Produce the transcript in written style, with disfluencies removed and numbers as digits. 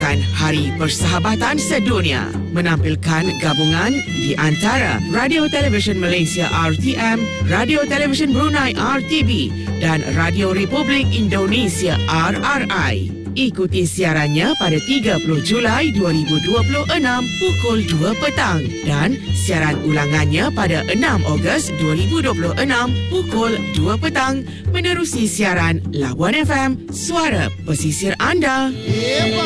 merayakan Hari Persahabatan Sedunia, menampilkan gabungan di antara Radio Television Malaysia RTM, Radio Television Brunei RTB dan Radio Republik Indonesia RRI. Ikuti siarannya pada 30 Julai 2026 pukul 2 petang dan siaran ulangannya pada 6 Ogos 2026 pukul 2 petang menerusi siaran Labuan FM, suara pesisir anda.